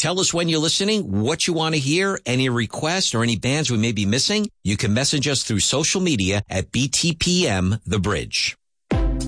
Tell us when you're listening, what you want to hear, any requests or any bands we may be missing. You can message us through social media at BTPM The Bridge.